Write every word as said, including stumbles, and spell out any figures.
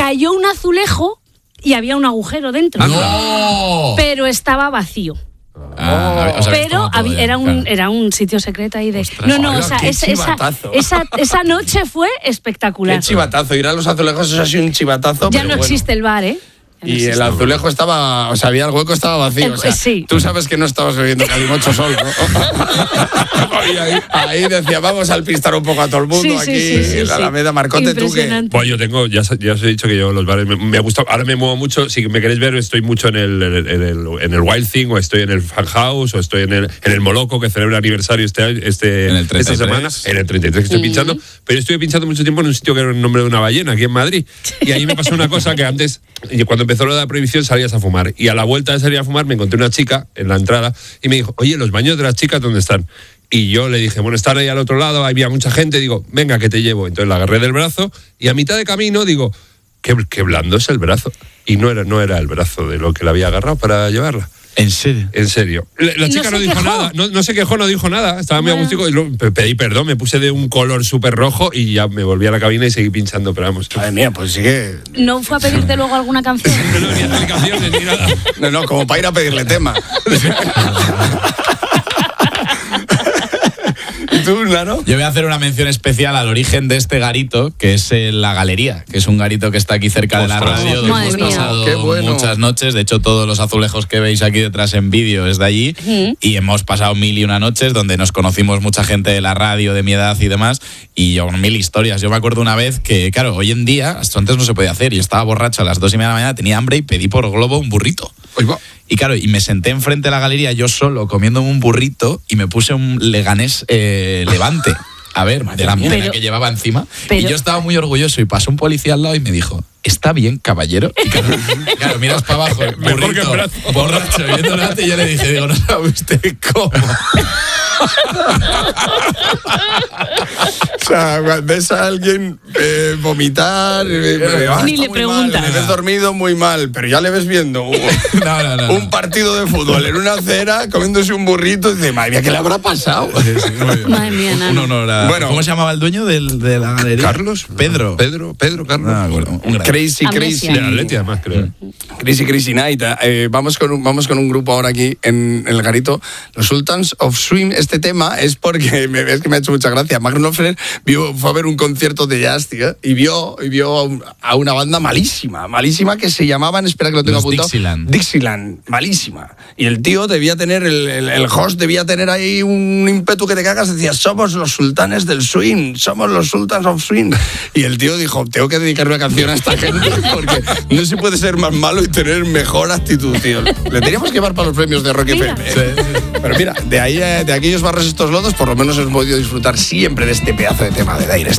cayó un azulejo y había un agujero dentro. ¡No! Pero estaba vacío. Ah, o sea, pero había, ya, era un claro. era un sitio secreto ahí de Ostras, no no hola, o sea qué es, esa, chivatazo. esa esa noche fue espectacular. Qué chivatazo, ir a los azulejos es así un chivatazo. Ya pero no bueno. existe el bar, ¿eh? Ya no Y existe. el azulejo estaba, o sea, había el hueco estaba vacío. El- o sea, sí. Tú sabes que no estabas bebiendo calimocho solo, ¿no? Y ahí, ahí decía, vamos a alpistar un poco a todo el mundo Sí, aquí sí, sí, sí, en la sí. Alameda. Marcote, tú que... Impresionante. Bueno, yo tengo, ya, ya os he dicho que yo los bares me, me ha gustado. Ahora me muevo mucho. Si me queréis ver, estoy mucho en el, en el, en el, en el Wild Thing, o estoy en el Fan House, o estoy en el, en el Moloco, que celebra aniversario este, año- este En el treinta y esta tres. semana. En el treinta y tres que estoy pinchando. Pero yo estuve pinchando mucho tiempo en un sitio que era el nombre de una ballena, aquí en Madrid. Y ahí me pasó una cosa que antes, y cuando empezó lo de la prohibición, salías a fumar. Y a la vuelta de salir a fumar me encontré una chica en la entrada y me dijo, oye, ¿los baños de las chicas dónde están? Y yo le dije, bueno, están ahí al otro lado, había mucha gente, digo, venga, que te llevo. Entonces la agarré del brazo y a mitad de camino digo, qué, qué blando es el brazo. Y no era, no era el brazo de lo que la había agarrado para llevarla. ¿En serio? En serio. La, la ¿Y chica no no, se dijo quejó? nada. No, no se quejó, no dijo nada. Estaba muy Bueno. agustico y luego pe- pedí perdón, me puse de un color súper rojo y ya me volví a la cabina y seguí pinchando, pero vamos. Madre mía, pues sí que... ¿No fue a pedirte luego alguna canción? No, ni aplicaciones ni nada. No, no, como para ir a pedirle tema. ¿Y tú, Nano? Yo voy a hacer una mención especial al origen de este garito, que es eh, la Galería, que es un garito que está aquí cerca de la Ostras, radio, donde madre hemos mía. pasado Qué bueno. muchas noches. De hecho, todos los azulejos que veis aquí detrás en vídeo es de allí. Ujú. Y hemos pasado mil y una noches donde nos conocimos mucha gente de la radio, de mi edad y demás. Y yo, mil historias. Yo me acuerdo una vez que, claro, hoy en día, esto antes no se podía hacer. Yo estaba borracho a las dos y media de la mañana, tenía hambre y pedí por Globo un burrito. Oye, va. Y claro, y me senté enfrente de la galería yo solo comiéndome un burrito y me puse un Leganés eh, Levante. A ver, de la mierda Pero- que llevaba encima. pero- Y yo estaba muy orgulloso y pasó un policía al lado y me dijo, ¿está bien, caballero? Y claro, claro, miras para abajo, Mejor burrito, que el brazo. borracho, viendo delante, y yo le dije, digo, no sabe usted cómo. O sea, ves a alguien eh, vomitar, eh, eh, ah, Ni está le muy preguntas. mal, le ves dormido muy mal, pero ya le ves viendo un, No, no, no. no. un partido de fútbol en una acera, comiéndose un burrito, y dice, madre mía, ¿qué le habrá pasado? Sí, sí, muy bien. Madre mía, Un Nano. honor a- Bueno. ¿Cómo se llamaba el dueño del- de la galería? ¿Carlos? Pedro. Pedro, Pedro, Carlos. No me acuerdo. Un grande. Crazy, crazy. Amnesia. De Atleti, además, creo. Crazy, crazy night. Eh, vamos, con un, vamos con un grupo ahora aquí en, en el garito. Los Sultans of Swing. Este tema es porque me, es que me ha hecho mucha gracia. Mark Knopfler vio, fue a ver un concierto de jazz, tío, y vio, y vio a, un- a una banda malísima, malísima, que se llamaban, espera que lo tengo Los apuntado. Dixieland. Dixieland, malísima. Y el tío debía tener, el, el, el host debía tener ahí un ímpetu que te cagas. Decía, somos los sultanes del swing, somos los Sultans of Swing. Y el tío dijo, tengo que dedicar una canción a esta gente porque no se puede ser más malo y tener mejor actitud, tío. Le teníamos que llevar para los premios de Rock Mira. F M. ¿eh? Pero mira, de ahí, eh, de aquellos barros estos lodos, por lo menos hemos podido disfrutar siempre de este pedazo de tema de Dire Straits.